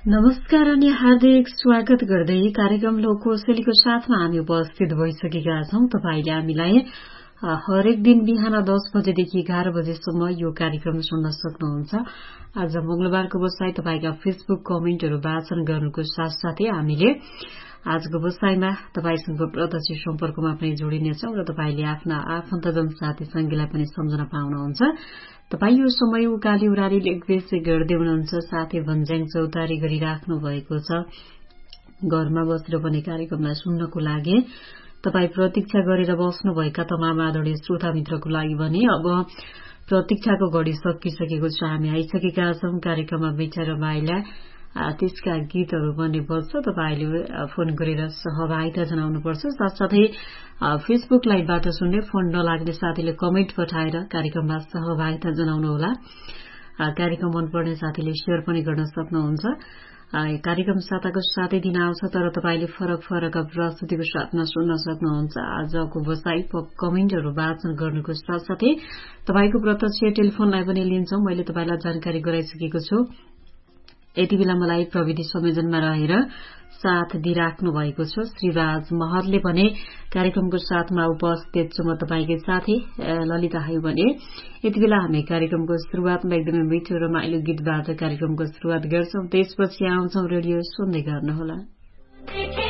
नमस्कार अनि हार्दिक स्वागत गर्दै कार्यक्रम लोककोशलीको साथमा हामी उपस्थित भइसकेका छौं। तपाईले हामीलाई हरेक दिन बिहान 10 बजेदेखि 11 बजेसम्म यो कार्यक्रम सुन्न सक्नुहुन्छ। आज मंगलबारको बसाई तपाईका फेसबुक कमेन्टहरू वाचन गर्नुको साथसाथै हामीले आजको बसाईमा तपाईसँग प्रत्यक्ष सम्पर्कमा पनि जोडिनेछौं र तपाईले आफ्ना आफन्तजन साथी संगीलाई पनि सम्झन पाउनुहुन्छ। तपाई यो समय उकाली उराली लेखबेसी गर्दै हुनुहुन्छ, साथै भन्ज्याङ चौतारी गरिराख्नु भएको छ। घरमा बसेर पनि कार्यक्रमलाई सुन्नको लागि तपाई प्रतीक्षा गरेर बस्नुभएका तमाम आदरणीय श्रोता मित्रको लागि भने अब प्रतीक्षाको घडी सकिसकेको छ। हामी आइसकेका छौं कार्यक्रममा मिठा रमाइला त्यसका गीतहरू पनि बज्छ। तपाईले फोन गरेर सहभागिता जनाउनुपर्छ। साथसाथै फेसबुक लाइभबाट सुन्ने फोन नलाग्ने साथीले कमेन्ट पठाएर कार्यक्रममा सहभागिता जनाउनुहोला। कार्यक्रम मनपर्ने साथीले शेयर पनि गर्न सक्नुहुन्छ। कार्यक्रम साताको सातै दिन आउँछ, तर तपाईले फरक फरक प्रस्तुतिको साथमा सुन्न सक्नुहुन्छ। आजको बसाई कमेन्टहरू वाचन गर्नुको साथसाथै तपाईको प्रत्यक्ष टेलिफोनलाई पनि लिन्छौं। मैले तपाईलाई जानकारी गराइसकेको छु। यति बेला मलाई प्रविधि संयोजनमा रहेर साथ दिइराख्नु भएको छ श्रीराज महरले पनि कार्यक्रमको साथमा उपस्थित छु। म तपाईकै साथी ललिता हाई भने यति बेला हामी कार्यक्रमको शुरूआतमा एकदमै मिठो रमाइलो गीतबाट कार्यक्रमको शुरूआत गर्छौं। त्यसपछि आउँछौं। रेडियो सुन्दै गर्नुहोला।